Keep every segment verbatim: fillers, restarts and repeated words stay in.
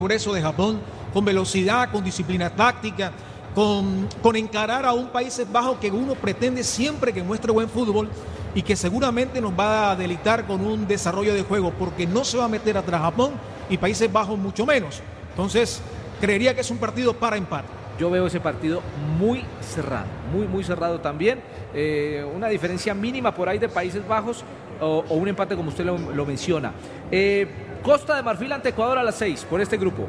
progreso de Japón, con velocidad, con disciplina táctica, con, con encarar a un Países Bajos que uno pretende siempre que muestre buen fútbol y que seguramente nos va a deleitar con un desarrollo de juego, porque no se va a meter atrás Japón y Países Bajos mucho menos. Entonces, creería que es un partido para empate. Yo veo ese partido muy cerrado, muy, muy cerrado también. Eh, una diferencia mínima por ahí de Países Bajos o, o un empate como usted lo, lo menciona. Eh, Costa de Marfil ante Ecuador a las seis por este grupo.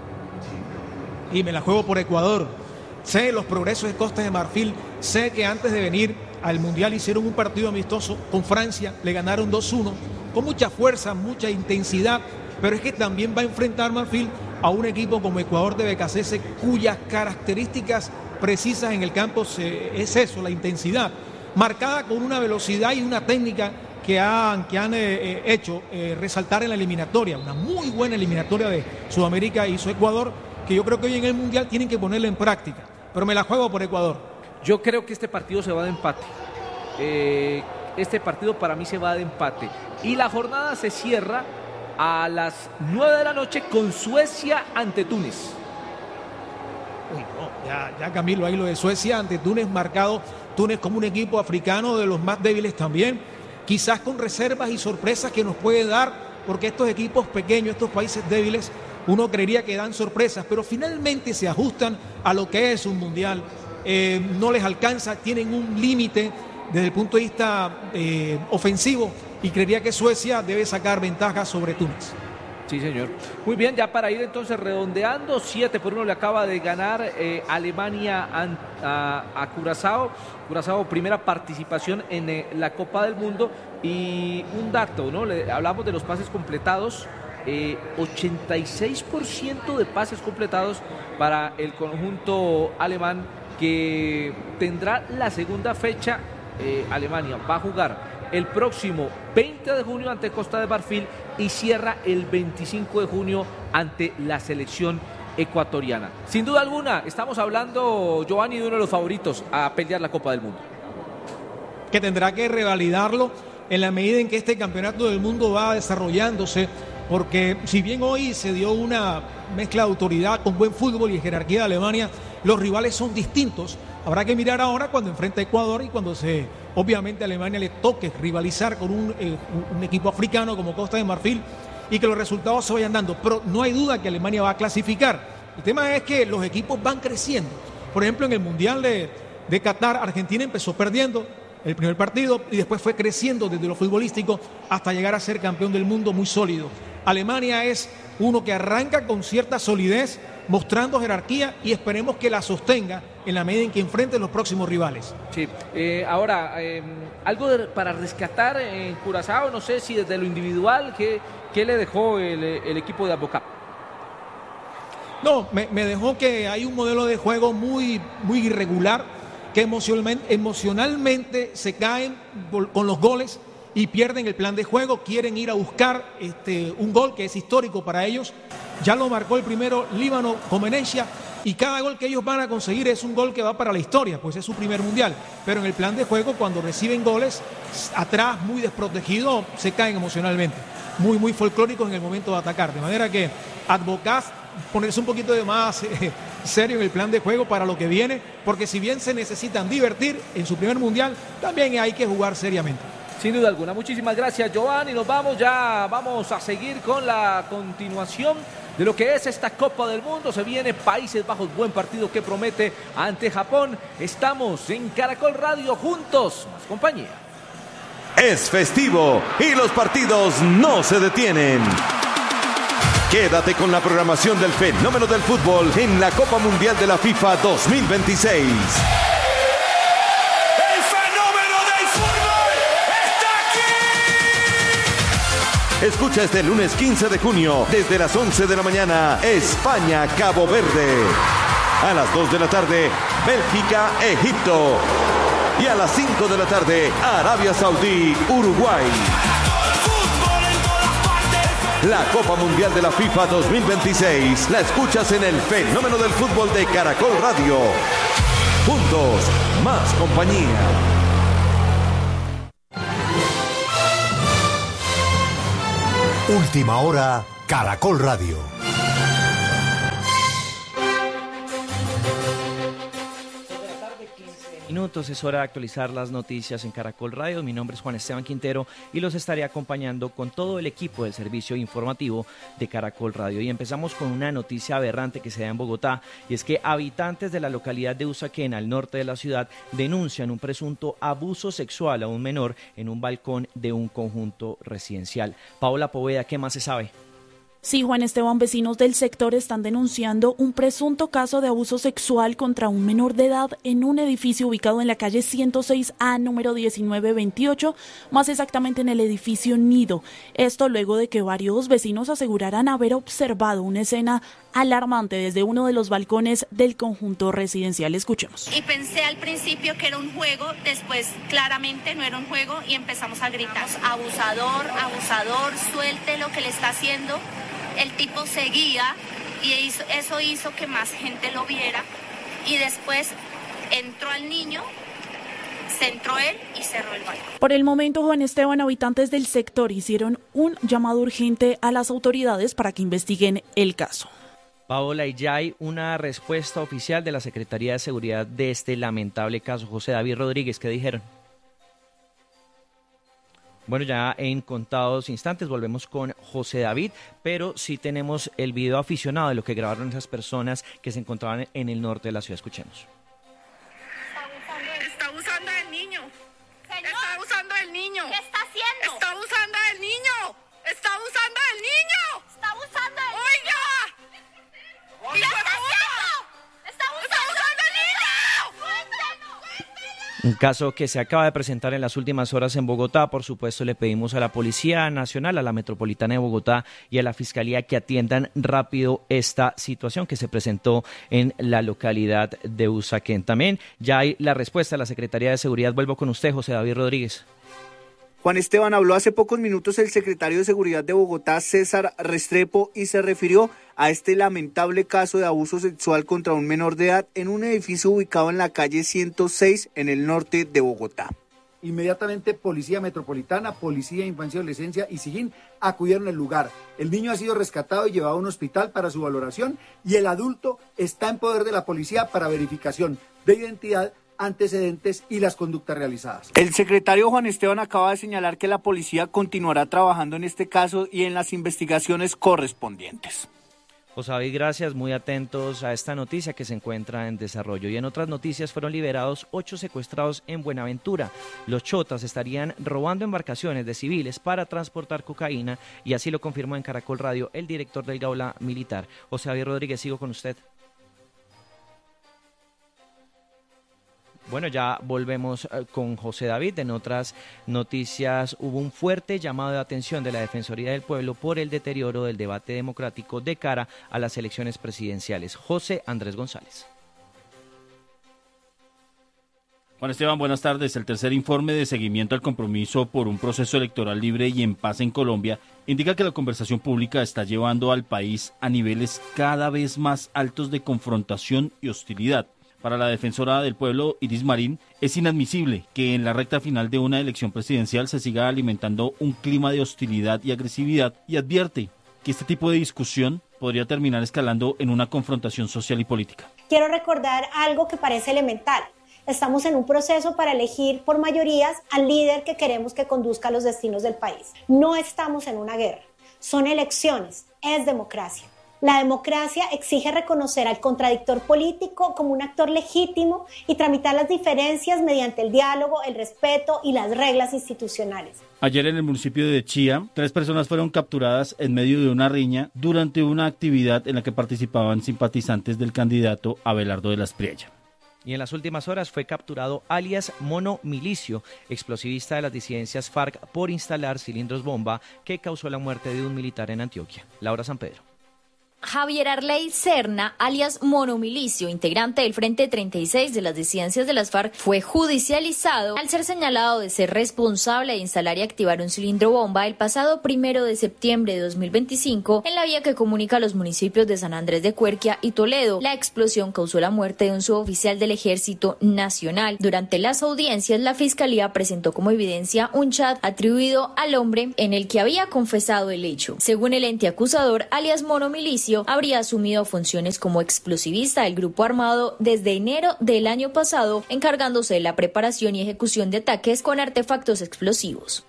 Y me la juego por Ecuador. Sé los progresos de Costa de Marfil. Sé que antes de venir al Mundial hicieron un partido amistoso con Francia. Le ganaron dos uno con mucha fuerza, mucha intensidad. Pero es que también va a enfrentar Marfil a un equipo como Ecuador de Becasese, cuyas características precisas en el campo se, es eso, la intensidad. Marcada con una velocidad y una técnica que han, que han eh, hecho eh, resaltar en la eliminatoria. Una muy buena eliminatoria de Sudamérica hizo Ecuador, que yo creo que hoy en el Mundial tienen que ponerla en práctica. Pero me la juego por Ecuador. Yo creo que este partido se va de empate. Eh, este partido para mí se va de empate. Y la jornada se cierra a las nueve de la noche con Suecia ante Túnez. Uy, no, ya, ya Camilo, ahí lo de Suecia ante Túnez marcado. Túnez como un equipo africano de los más débiles también. Quizás con reservas y sorpresas que nos puede dar, porque estos equipos pequeños, estos países débiles, uno creería que dan sorpresas, pero finalmente se ajustan a lo que es un mundial. Eh, no les alcanza, tienen un límite desde el punto de vista eh, ofensivo, y creería que Suecia debe sacar ventaja sobre Túnez. Sí, señor. Muy bien, ya para ir entonces redondeando, siete por uno le acaba de ganar eh, Alemania a, a, a Curazao. Curazao, primera participación en eh, la Copa del Mundo. Y un dato, ¿no? Le, hablamos de los pases completados. Eh, ochenta y seis por ciento de pases completados para el conjunto alemán, que tendrá la segunda fecha. eh, Alemania va a jugar el próximo veinte de junio ante Costa de Marfil y cierra el veinticinco de junio ante la selección ecuatoriana. Sin duda alguna, estamos hablando, Giovanni, de uno de los favoritos a pelear la Copa del Mundo. Que tendrá que revalidarlo en la medida en que este campeonato del mundo va desarrollándose, porque si bien hoy se dio una mezcla de autoridad con buen fútbol y jerarquía de Alemania, los rivales son distintos. Habrá que mirar ahora cuando enfrenta a Ecuador y cuando se, obviamente a Alemania le toque rivalizar con un, eh, un equipo africano como Costa de Marfil, y que los resultados se vayan dando. Pero no hay duda que Alemania va a clasificar. El tema es que los equipos van creciendo. Por ejemplo, en el Mundial de, de Qatar, Argentina empezó perdiendo el primer partido y después fue creciendo desde lo futbolístico hasta llegar a ser campeón del mundo muy sólido. Alemania es uno que arranca con cierta solidez, mostrando jerarquía, y esperemos que la sostenga en la medida en que enfrente los próximos rivales. Sí, eh, ahora, eh, algo de, para rescatar en Curazao, no sé si desde lo individual, ¿qué, qué le dejó el, el equipo de Advocat? No, me, me dejó que hay un modelo de juego muy, muy irregular, que emocionalmente, emocionalmente se caen con los goles y pierden el plan de juego, quieren ir a buscar este, un gol que es histórico para ellos. Ya lo marcó el primero Líbano Comenencia, y cada gol que ellos van a conseguir es un gol que va para la historia, pues es su primer mundial. Pero en el plan de juego, cuando reciben goles, atrás muy desprotegidos, se caen emocionalmente. Muy, muy folclóricos en el momento de atacar. De manera que Advocat ponerse un poquito de más eh, serio en el plan de juego para lo que viene, porque si bien se necesitan divertir en su primer mundial, también hay que jugar seriamente. Sin duda alguna. Muchísimas gracias, Giovanni. Nos vamos ya, vamos a seguir con la continuación de lo que es esta Copa del Mundo. Se viene Países Bajos, buen partido que promete ante Japón. Estamos en Caracol Radio juntos, más compañía. Es festivo y los partidos no se detienen. Quédate con la programación del fenómeno del fútbol en la Copa Mundial de la FIFA dos mil veintiséis. Escucha este lunes quince de junio, desde las once de la mañana, España-Cabo Verde. A las dos de la tarde, Bélgica-Egipto. Y a las cinco de la tarde, Arabia Saudí-Uruguay. La Copa Mundial de la FIFA dos mil veintiséis la escuchas en el fenómeno del fútbol de Caracol Radio. Juntos, más compañía. Última hora, Caracol Radio. minutos, es hora de actualizar las noticias en Caracol Radio. Mi nombre es Juan Esteban Quintero y los estaré acompañando con todo el equipo del servicio informativo de Caracol Radio. Y empezamos con una noticia aberrante que se da en Bogotá, y es que habitantes de la localidad de Usaquén, al norte de la ciudad, denuncian un presunto abuso sexual a un menor en un balcón de un conjunto residencial. Paola Poveda, ¿qué más se sabe? Sí, Juan Esteban, vecinos del sector están denunciando un presunto caso de abuso sexual contra un menor de edad en un edificio ubicado en la calle ciento seis A, número diecinueve veintiocho, más exactamente en el edificio Nido. Esto luego de que varios vecinos aseguraran haber observado una escena alarmante desde uno de los balcones del conjunto residencial. Escuchemos. Y pensé al principio que era un juego, después claramente no era un juego y empezamos a gritar: abusador, abusador, suelte lo que le está haciendo. El tipo seguía y hizo, eso hizo que más gente lo viera, y después entró al niño, se entró él y cerró el balcón. Por el momento, Juan Esteban, habitantes del sector hicieron un llamado urgente a las autoridades para que investiguen el caso. Paola, y ya hay una respuesta oficial de la Secretaría de Seguridad de este lamentable caso. José David Rodríguez, ¿qué dijeron? Bueno, ya en contados instantes volvemos con José David, pero sí tenemos el video aficionado de lo que grabaron esas personas que se encontraban en el norte de la ciudad. Escuchemos. Está abusando del niño. Señor, está abusando del niño. ¿Qué está haciendo? Está abusando del niño. Está abusando del niño. Está abusando del niño. ¡Oiga! ¿Qué está haciendo? Está abusando del niño. Un caso que se acaba de presentar en las últimas horas en Bogotá. Por supuesto, le pedimos a la Policía Nacional, a la Metropolitana de Bogotá y a la Fiscalía que atiendan rápido esta situación que se presentó en la localidad de Usaquén. También ya hay la respuesta de la Secretaría de Seguridad. Vuelvo con usted, José David Rodríguez. Juan Esteban, habló hace pocos minutos el secretario de Seguridad de Bogotá, César Restrepo, y se refirió a este lamentable caso de abuso sexual contra un menor de edad en un edificio ubicado en la calle ciento seis en el norte de Bogotá. Inmediatamente Policía Metropolitana, Policía de Infancia y Adolescencia y SIGIN acudieron al lugar. El niño ha sido rescatado y llevado a un hospital para su valoración, y el adulto está en poder de la policía para verificación de identidad, antecedentes y las conductas realizadas. El secretario Juan Esteban acaba de señalar que la policía continuará trabajando en este caso y en las investigaciones correspondientes. José David, gracias, muy atentos a esta noticia que se encuentra en desarrollo. Y en otras noticias, fueron liberados ocho secuestrados en Buenaventura. Los chotas estarían robando embarcaciones de civiles para transportar cocaína, y así lo confirmó en Caracol Radio el director del Gaula Militar. José David Rodríguez, sigo con usted. Bueno, ya volvemos con José David. En otras noticias, hubo un fuerte llamado de atención de la Defensoría del Pueblo por el deterioro del debate democrático de cara a las elecciones presidenciales. José Andrés González. Juan Esteban, buenas tardes. El tercer informe de seguimiento al compromiso por un proceso electoral libre y en paz en Colombia indica que la conversación pública está llevando al país a niveles cada vez más altos de confrontación y hostilidad. Para la defensora del pueblo, Iris Marín, es inadmisible que en la recta final de una elección presidencial se siga alimentando un clima de hostilidad y agresividad, y advierte que este tipo de discusión podría terminar escalando en una confrontación social y política. Quiero recordar algo que parece elemental. Estamos en un proceso para elegir por mayorías al líder que queremos que conduzca los destinos del país. No estamos en una guerra, son elecciones, es democracia. La democracia exige reconocer al contradictor político como un actor legítimo y tramitar las diferencias mediante el diálogo, el respeto y las reglas institucionales. Ayer en el municipio de Chía, tres personas fueron capturadas en medio de una riña durante una actividad en la que participaban simpatizantes del candidato Abelardo de la Espriella. Y en las últimas horas fue capturado alias Mono Milicio, explosivista de las disidencias FARC, por instalar cilindros bomba que causó la muerte de un militar en Antioquia. Laura San Pedro. Javier Arley Serna, alias Mono Milicio, integrante del Frente treinta y seis de las disidencias de las FARC, fue judicializado al ser señalado de ser responsable de instalar y activar un cilindro bomba el pasado primero de septiembre de dos mil veinticinco en la vía que comunica a los municipios de San Andrés de Cuerquia y Toledo. La explosión causó la muerte de un suboficial del Ejército Nacional. Durante las audiencias, la Fiscalía presentó como evidencia un chat atribuido al hombre en el que había confesado el hecho. Según el ente acusador, alias Mono Milicio, Monomilicio habría asumido funciones como explosivista del grupo armado desde enero del año pasado, encargándose de la preparación y ejecución de ataques con artefactos explosivos.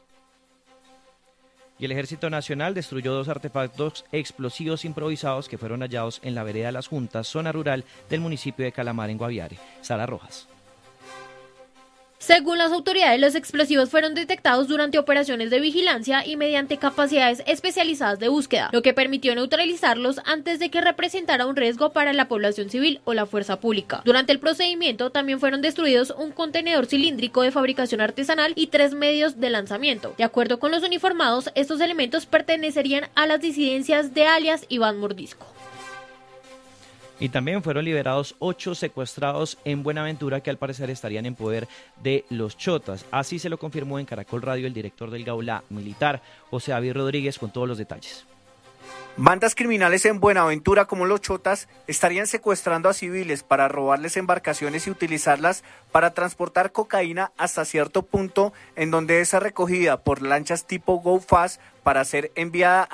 Y el Ejército Nacional destruyó dos artefactos explosivos improvisados que fueron hallados en la vereda Las Juntas, zona rural del municipio de Calamar, en Guaviare. Sara Rojas. Según las autoridades, los explosivos fueron detectados durante operaciones de vigilancia y mediante capacidades especializadas de búsqueda, lo que permitió neutralizarlos antes de que representara un riesgo para la población civil o la fuerza pública. Durante el procedimiento también fueron destruidos un contenedor cilíndrico de fabricación artesanal y tres medios de lanzamiento. De acuerdo con los uniformados, estos elementos pertenecerían a las disidencias de alias Iván Mordisco. Y también fueron liberados ocho secuestrados en Buenaventura que al parecer estarían en poder de los chotas. Así se lo confirmó en Caracol Radio el director del Gaula Militar, José David Rodríguez, con todos los detalles. Bandas criminales en Buenaventura como los chotas estarían secuestrando a civiles para robarles embarcaciones y utilizarlas para transportar cocaína hasta cierto punto, en donde es recogida por lanchas tipo Go Fast para ser enviada